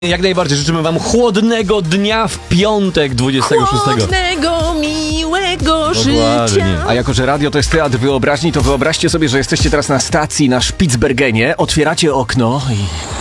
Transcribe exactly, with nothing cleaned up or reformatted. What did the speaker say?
Jak najbardziej życzymy wam chłodnego dnia w piątek dwudziestego szóstego. Chłodnego, miłego Dokładnie. życia. A jako, że radio to jest teatr wyobraźni, to wyobraźcie sobie, że jesteście teraz na stacji na Spitsbergenie, otwieracie okno i